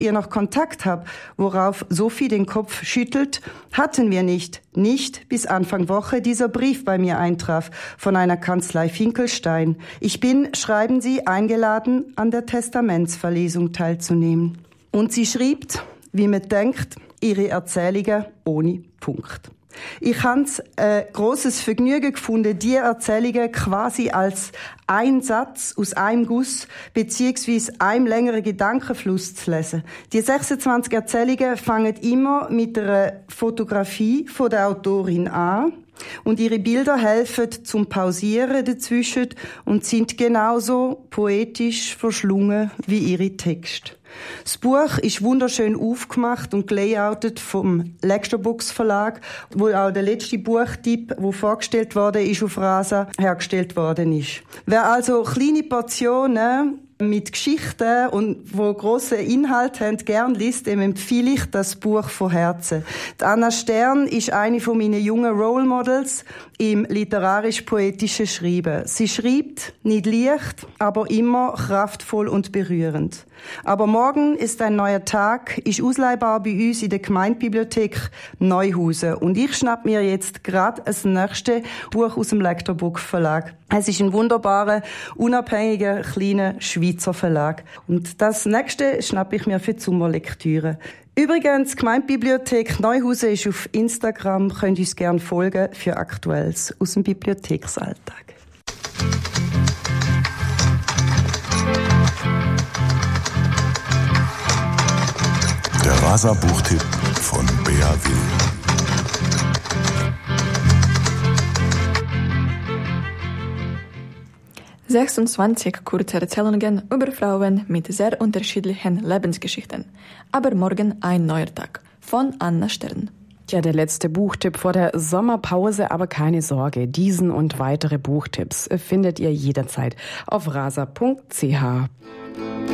ihr noch Kontakt habt, worauf Sophie den Kopf schüttelt. Hatten wir nicht. Nicht bis Anfang Woche dieser Brief bei mir eintraf von einer Kanzlei Finkelstein. Ich bin, schreiben sie, eingeladen, an der Testamentsverlesung teilzunehmen. Und sie schrieb, wie man denkt, ihre Erzählungen ohne Punkt. Ich habe es grosses Vergnügen gefunden, die Erzählungen quasi als ein Satz aus einem Guss beziehungsweise einem längeren Gedankenfluss zu lesen. Die 26 Erzählungen fangen immer mit einer Fotografie von der Autorin an. Und ihre Bilder helfen zum Pausieren dazwischen und sind genauso poetisch verschlungen wie ihre Texte. Das Buch ist wunderschön aufgemacht und gelayoutet vom Lecturebooks Verlag, wo auch der letzte Buchtipp, der vorgestellt worden ist, auf Rasa hergestellt worden ist. Wer also kleine Portionen mit Geschichten und wo grossen Inhalt haben, gern liest, dem empfehle ich das Buch von Herzen. Die Anna Stern ist eine von meinen jungen Role Models im literarisch-poetischen Schreiben. Sie schreibt nicht leicht, aber immer kraftvoll und berührend. Aber morgen ist ein neuer Tag, ist ausleihbar bei uns in der Gemeindebibliothek Neuhausen. Und ich schnapp mir jetzt gerade das nächste Buch aus dem Lecturebook Verlag. Es ist ein wunderbarer, unabhängiger, kleiner Schweizer Verlag. Und das nächste schnapp ich mir für die Sommerlektüre. Übrigens, die Gemeindebibliothek Neuhausen ist auf Instagram, könnt ihr uns gerne folgen für Aktuelles aus dem Bibliotheksalltag. Der Rasa-Buchtipp von Bea Will. »26 kurze Erzählungen über Frauen mit sehr unterschiedlichen Lebensgeschichten. Aber morgen ein neuer Tag« von Anna Stern. Ja, der letzte Buchtipp vor der Sommerpause, aber keine Sorge, diesen und weitere Buchtipps findet ihr jederzeit auf rasa.ch.